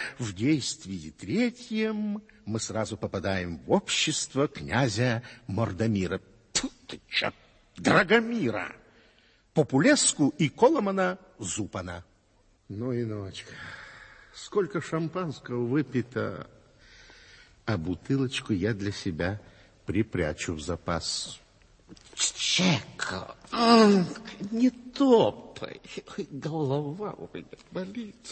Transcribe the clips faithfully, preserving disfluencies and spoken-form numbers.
в действии третьем мы сразу попадаем в общество князя Мордомира. Тьфу ты, черт, Драгомира, Популеску и Коломана Зупана. Ну и ночка. Сколько шампанского выпито, а бутылочку я для себя припрячу в запас. Чека, не топай, голова у меня болит.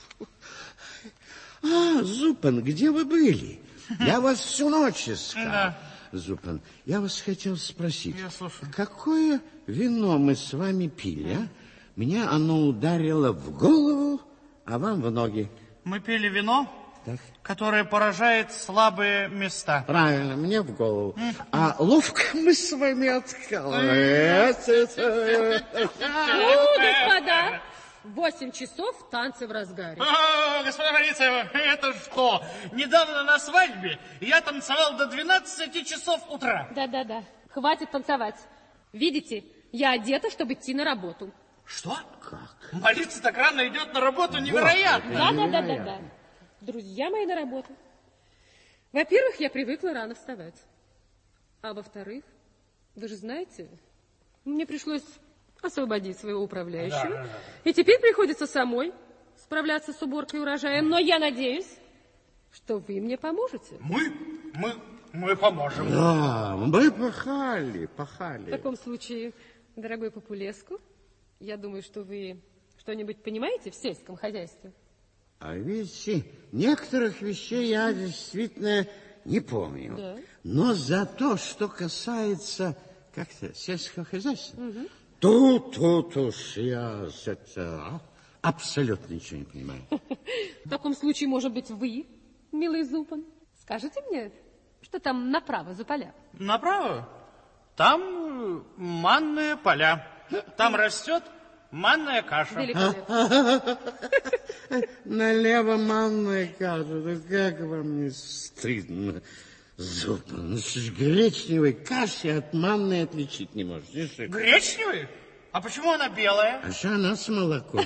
А, Зупан, где вы были? Я вас всю ночь искал. Да. Зупан, я вас хотел спросить. Я слушаю. Какое вино мы с вами пили, а? Мне оно ударило в голову, а вам в ноги. Мы пили вино, Так. которое поражает слабые места. Правильно, мне в голову. А ловко мы с вами откалываем. Ну, господа, восемь часов танцы в разгаре. О, господа Борисовы, это что? Недавно на свадьбе я танцевал до двенадцати часов утра. Да-да-да, хватит танцевать. Видите, я одета, чтобы идти на работу. Что? Как? Молиться так рано идет на работу невероятно. Да-да-да-да-да. Друзья мои, на работу. Во-первых, я привыкла рано вставать. А во-вторых, вы же знаете, мне пришлось освободить своего управляющего. Да, да, да. И теперь приходится самой справляться с уборкой урожая. Но я надеюсь, что вы мне поможете. Мы? Мы, мы поможем. Да, мы пахали, пахали. В таком случае, дорогой Популеску, я думаю, что вы что-нибудь понимаете в сельском хозяйстве. А видите, некоторых вещей я действительно не помню. Да. Но за то, что касается как-то сельского хозяйства, Угу. тут, тут уж я это, абсолютно ничего не понимаю. В таком случае, может быть, вы, милый Зупан, скажете мне, что там направо за поля? Направо? Там манные поля. Там растет манная каша. Великолепно. Налево манная каша. Да как вам не стыдно, Зупан? Гречневой каши от манной отличить не можете. Гречневой? А почему она белая? А что она с молоком?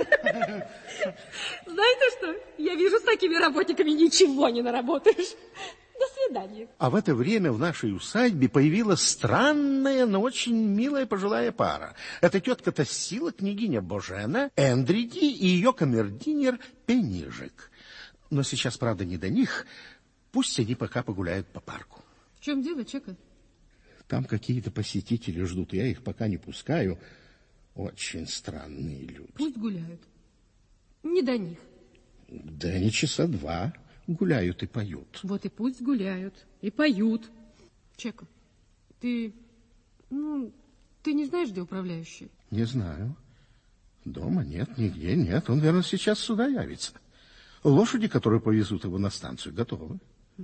Знаете что? Я вижу, с такими работниками ничего не наработаешь. До свидания. А в это время в нашей усадьбе появилась странная, но очень милая пожилая пара. Это тетка Тассила, княгиня Божена, Эндриди и ее камердинер Пенижик. Но сейчас, правда, не до них. Пусть они пока погуляют по парку. В чем дело, Чека? Там какие-то посетители ждут, я их пока не пускаю. Очень странные люди. Пусть гуляют. Не до них. Да они часа два гуляют и поют. Вот и пусть гуляют, и поют. Чека, ты, ну, ты не знаешь, где управляющий? Не знаю. Дома нет, нигде нет. Он, верно, сейчас сюда явится. Лошади, которые повезут его на станцию, готовы.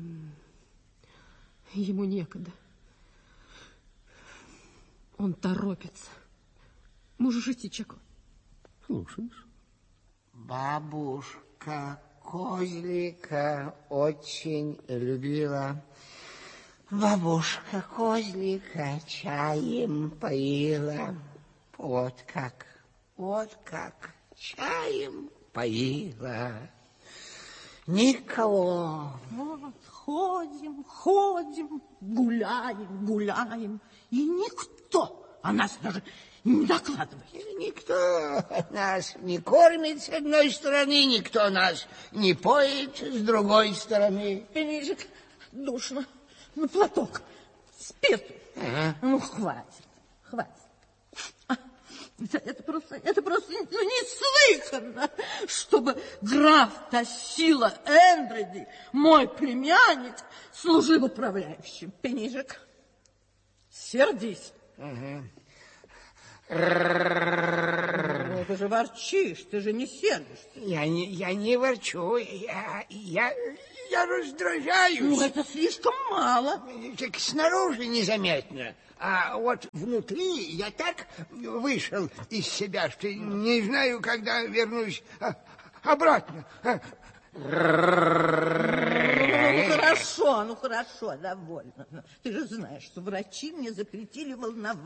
Ему некогда. Он торопится. Можешь идти, Чеко. Слушаешь? Бабушка козлика очень любила. Бабушка козлика чаем поила. Вот как, вот как чаем поила. Никого. Вот ходим, ходим, гуляем, гуляем, и никто о нас даже не докладывает. Никто нас не кормит с одной стороны, никто нас не поет с другой стороны. Пенижик, душно, ну, платок, спирту. Ага. Ну, хватит, хватит. А, это, это просто, это просто ну, неслыханно, чтобы граф Тассила Эндриди, мой племянник, служил управляющим. Пенижик, сердись. Ага. Ну, ты же ворчишь, ты же не сердишься. Я не, я не ворчу, я, я, я раздражаюсь. Ну, это слишком мало. Так снаружи незаметно, а вот внутри я так вышел из себя, что не знаю, когда вернусь обратно. Ну, хорошо, ну, хорошо, довольно. Ты же знаешь, что врачи мне запретили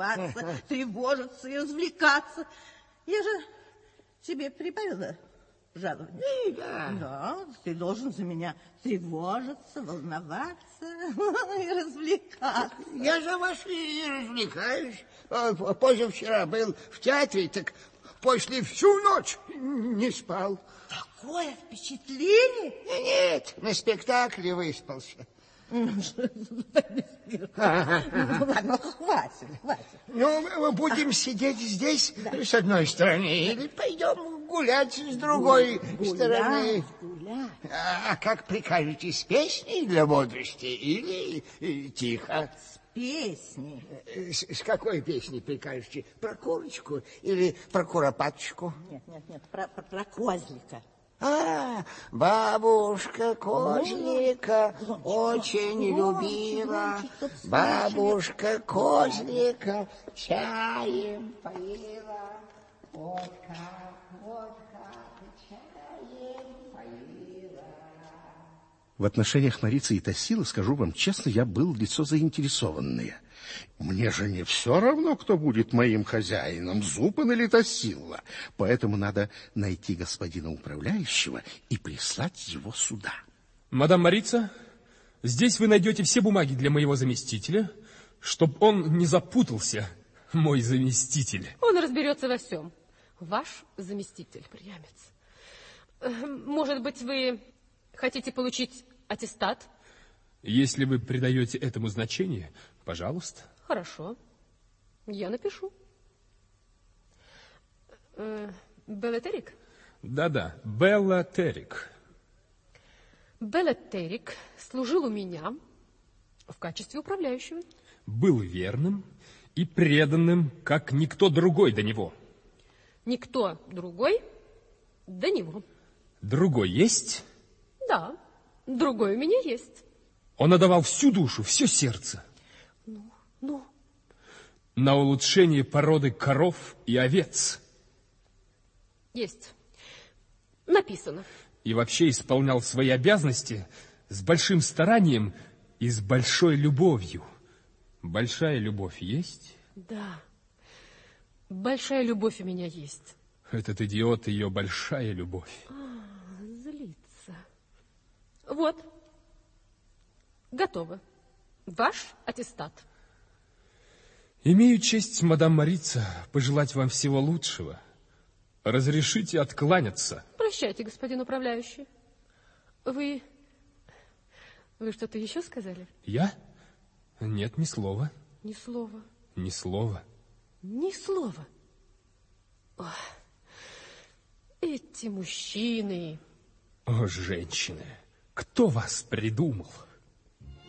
волноваться, тревожиться и развлекаться. Я же тебе прибавила жалование? Да. Да, ты должен за меня тревожиться, волноваться и развлекаться. Я за вас и развлекаюсь. Позавчера был в театре, так после всю ночь не спал. Такое впечатление? Нет, на спектакле выспался. Ну, ладно, хватит, хватит. Ну, будем сидеть здесь, да, с одной стороны, или пойдем гулять с другой гулять, стороны. Гулять. А, а как прикажете, с песней для бодрости или и, тихо? С песней. С, с какой песней прикажете? Про курочку или про куропаточку? Нет, нет, нет, про, про, про козлика. А, бабушка козлика очень любила, бабушка козлика чаем поила, вот как, вот как чаем поила. В отношениях Марицы и Тассила, скажу вам честно, я был лицо заинтересованное. Мне же не все равно, кто будет моим хозяином, Зупан или Тассила. Поэтому надо найти господина управляющего и прислать его сюда. Мадам Марица, здесь вы найдете все бумаги для моего заместителя, чтоб он не запутался, мой заместитель. Он разберется во всем. Ваш заместитель, приямец. Может быть, вы хотите получить аттестат? Если вы придаете этому значение, пожалуйста. Хорошо. Я напишу. Э, Белла Террик? Да-да, Белла Террик. Белла Террик служил у меня в качестве управляющего. Был верным и преданным, как никто другой до него. Никто другой до него. Другой есть? Да, другой у меня есть. Он отдавал всю душу, все сердце. Ну, ну. На улучшение породы коров и овец. Есть. Написано. И вообще исполнял свои обязанности с большим старанием и с большой любовью. Большая любовь есть? Да. Большая любовь у меня есть. Этот идиот, ее большая любовь. А, злится. Вот. Готово. Ваш аттестат. Имею честь, мадам Марица, пожелать вам всего лучшего. Разрешите откланяться. Прощайте, господин управляющий. Вы... Вы что-то еще сказали? Я? Нет, ни слова. Ни слова. Ни слова. Ни слова. Ох, эти мужчины. О, женщины, кто вас придумал?